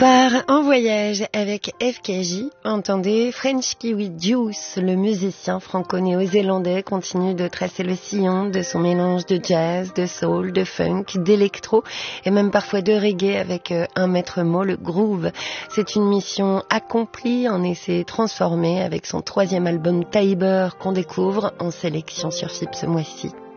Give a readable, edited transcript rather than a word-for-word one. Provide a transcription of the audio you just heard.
Par En voyage avec FKJ, entendez French Kiwi Juice, le musicien franco-néo-zélandais continue de tracer le sillon de son mélange de jazz, de soul, de funk, d'électro et même parfois de reggae avec un maître mot, le groove. C'est une mission accomplie en essai transformé avec son 3e album Tiber qu'on découvre en sélection sur FIP ce mois-ci.